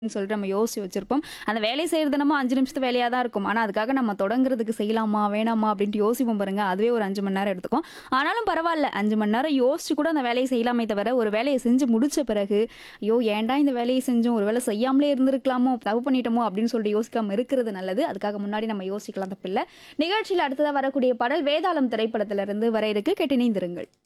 சொல்லிட்டு நம்ம யோசிச்சு வச்சிருப்போம். அந்த வேலை செய்றது என்னமோ 5 நிமிஷத்து வேலையா தான் இருக்கும். ஆனா, அதுக்காக நம்ம தொடங்குறதுக்கு செய்யலாமா? வேணாமா? அப்படின்ட்டு யோசிப்போம் பாருங்க. அதுவே ஒரு 5 மணி நேரம் எடுத்துக்கும். ஆனாலும் பரவால்ல. 5 மணி நேரம் யோசிச்சு கூட அந்த வேலைய செய்யலாமே தவிர, ஒரு வேலைய செஞ்சு முடிச்ச பிறகு, ஐயோ! ஏன்டா இந்த வேலைய செஞ்சோம்? ஒரு வேளை செய்யாமலே இருந்திருக்கலாமோ? தப்பு பண்ணிட்டோமோ? அப்படின்னு சொல்லிட்டு யோசிக்காம இருக்கிறது நல்லது. அதுக்காக முன்னாடி நம்ம யோசிக்கலாம் தப்பில்ல. நிகழ்ச்சியில அடுத்ததா வரக்கூடிய பாடல் வேதாளம் திரைப்படத்திலிருந்து வர இருக்கு. கேட்டு இணைந்திருங்கள்.